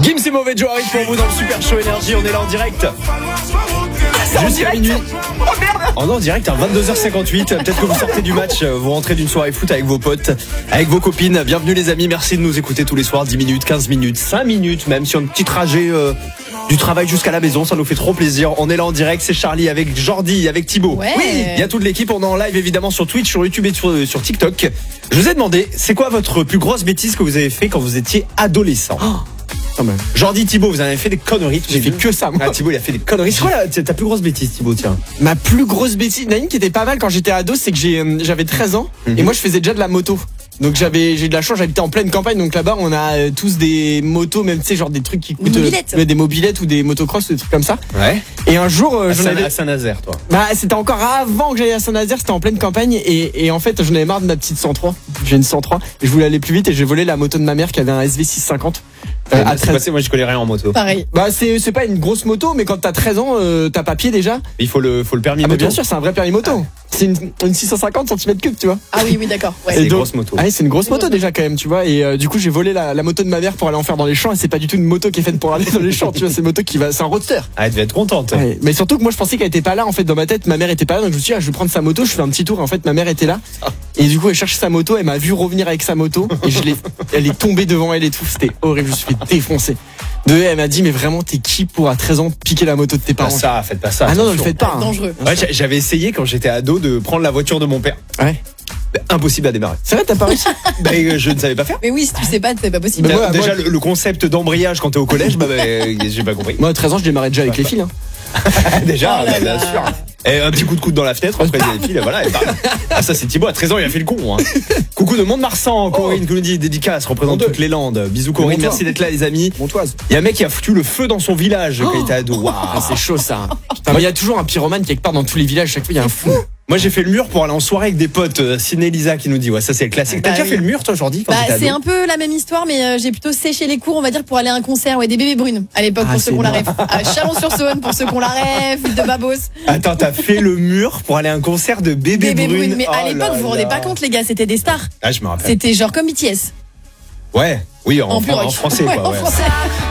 Gims et Mauvais Joe arrivent pour vous dans le Super Show Énergie. On est là en direct jusqu'à minuit. Oh merde. On est en direct à 22h58. Peut-être que vous sortez du match, vous rentrez d'une soirée foot avec vos potes, avec vos copines. Bienvenue les amis, merci de nous écouter tous les soirs. 10 minutes, 15 minutes, 5 minutes même sur un petit trajet du travail jusqu'à la maison. Ça nous fait trop plaisir. On est là en direct, c'est Charlie avec Jordi, avec Thibaut. Ouais. Oui, il y a toute l'équipe. On est en live évidemment sur Twitch, sur YouTube et sur TikTok. Je vous ai demandé, c'est quoi votre plus grosse bêtise que vous avez fait quand vous étiez adolescent? Quand même. Jordi, Thibaut, vous en avez fait des conneries. J'ai fait que ça, moi. Ah, Thibaut, il a fait des conneries. C'est quoi ta plus grosse bêtise, Thibaut? Tiens. Ma plus grosse bêtise, une qui était pas mal quand j'étais ado, c'est que j'avais 13 ans et moi je faisais déjà de la moto. Donc j'ai eu de la chance, j'habitais en pleine campagne, donc là-bas on a tous des motos, même tu sais genre des trucs qui coûtent des mobilettes ou des motocross ou des trucs comme ça. Ouais. Et un jour j'en avais à Saint-Nazaire, toi. Bah c'était encore avant que j'aille à Saint-Nazaire, c'était en pleine campagne et en fait j'en avais marre de ma petite 103. J'ai une 103 et je voulais aller plus vite et j'ai volé la moto de ma mère qui avait un SV650. À 13. Moi je connais rien en moto. Pareil. Bah c'est pas une grosse moto, mais quand t'as 13 ans t'as papier déjà. Il faut le permis Ah bah moto. bien sûr, c'est un vrai permis moto. C'est une 650 cm3, tu vois. Ah oui, d'accord. Ouais. C'est une donc- grosse moto. Ah oui, c'est une grosse moto déjà quand même, tu vois. Et du coup, j'ai volé la moto de ma mère pour aller en faire dans les champs. Et c'est pas du tout une moto qui est faite pour aller dans les champs, tu vois. C'est une moto c'est un roadster. Ah, elle devait être contente. Ouais. Mais surtout que moi, je pensais qu'elle était pas là. En fait, dans ma tête, ma mère était pas là. Donc je me suis dit, je vais prendre sa moto. Je fais un petit tour. Et en fait, ma mère était là. Et du coup, elle cherchait sa moto. Elle m'a vu revenir avec sa moto. Et elle est tombée devant elle et tout. C'était horrible. Je me suis fait défoncer. Elle m'a dit, mais vraiment, t'es qui pour à 13 ans piquer la moto de tes Pas parents? ça, faites pas ça. Ah non, ne le attention. faites pas. hein. Dangereux. Ouais, j'avais essayé quand j'étais ado de prendre la voiture de mon père. Ouais. Impossible à démarrer. C'est vrai, t'as pas réussi? Je ne savais pas faire. Mais oui, si tu sais pas, c'est pas possible. Mais moi, Déjà, le concept d'embrayage quand t'es au collège, j'ai pas compris. Moi, à 13 ans, je démarrais déjà avec les fils. Hein. Déjà, Oh là bien là. sûr. Et un petit coup de coude dans la fenêtre, après les filles, voilà. Et bam. Ah, ça, c'est Thibaut. À 13 ans, il a fait le con. Hein. Coucou de Mont-de-Marsan, Corinne, qui nous dit dédicace, représente toutes les Landes. Bisous, Corinne. Montois. Merci d'être là, les amis. Montoise. Il y a un mec qui a foutu le feu dans son village quand il était ado. Waouh. Ah, c'est chaud ça. Putain, mais il y a toujours un pyromane quelque part dans tous les villages. Chaque fois, il y a un fou. Moi, j'ai fait le mur pour aller en soirée avec des potes. Ciné Lisa qui nous dit, ouais, ça c'est le classique. T'as Bah déjà oui. fait le mur, toi, Jordi, quand Bah, t'étais c'est ado un peu la même histoire, mais j'ai plutôt séché les cours, on va dire, pour aller à un concert, des bébés brunes à l'époque, Ah, pour ceux c'est qu'on la énorme. rêve. À Chalon-sur-Saône, pour ceux qu'on la rêve, de Babos. Attends, t'as fait le mur pour aller à un concert de bébé Bébés brune. brunes. Mais à Oh l'époque, là vous vous rendez là. pas compte, les gars, c'était des stars. Ah, je me rappelle. C'était genre comme BTS. Ouais, oui, en plus rock. français, Ouais, quoi. en Ouais. français.